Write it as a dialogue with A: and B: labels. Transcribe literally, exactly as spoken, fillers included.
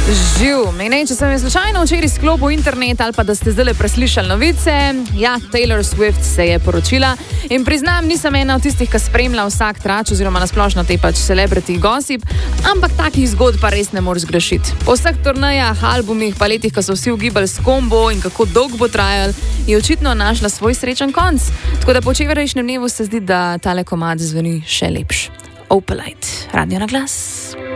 A: Živ, meni, če sem je slučajno včeraj sklopil internet ali pa da ste zdaj preslišali novice, ja, Taylor Swift se je poročila in priznam, nisem ena od tistih, ki spremlja vsak trač oziroma nasplošno te pač celebrity gossip, ampak takih zgodb pa res ne moreš zgrešiti. Po vseh turnejah, albumih, pa letih, ko so vsi ugibali s kombo in kako dolgo bo trajal, je očitno našla svoj srečen konc. Tako da po včerajšnjem dnevu se zdi, da tale komad zveni še lepš. Opalite, radio na glas.